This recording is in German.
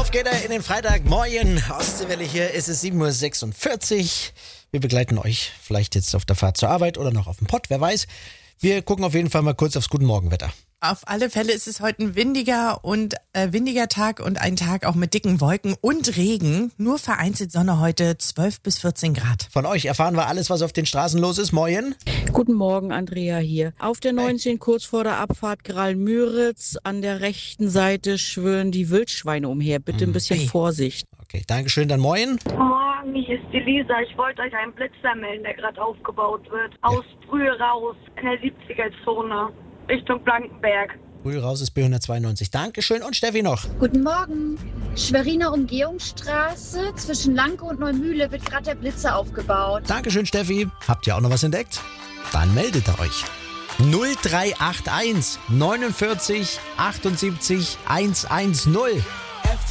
Auf geht er in den Freitagmorgen. Ostseewelle hier ist es 7.46 Uhr. Wir begleiten euch vielleicht jetzt auf der Fahrt zur Arbeit oder noch auf dem Pott, wer weiß. Wir gucken auf jeden Fall mal kurz aufs Guten Morgenwetter. Auf alle Fälle ist es heute ein windiger Tag und ein Tag auch mit dicken Wolken und Regen. Nur vereinzelt Sonne heute, 12 bis 14 Grad. Von euch erfahren wir alles, was auf den Straßen los ist. Moin. Guten Morgen, Andrea hier. Auf der 19 kurz vor der Abfahrt Graal-Müritz an der rechten Seite schwören die Wildschweine umher. Bitte ein bisschen Vorsicht. Okay, Dankeschön, dann moin. Morgen, hier ist die Lisa. Ich wollte euch einen Blitzer melden, der gerade aufgebaut wird. Aus Brühl raus, in der 70er-Zone, Richtung Blankenberg. Brühl raus ist B192. Dankeschön und Steffi noch. Guten Morgen. Schweriner Umgehungsstraße zwischen Lanke und Neumühle wird gerade der Blitzer aufgebaut. Dankeschön, Steffi. Habt ihr auch noch was entdeckt? Dann meldet ihr euch. 0381 49 78 110.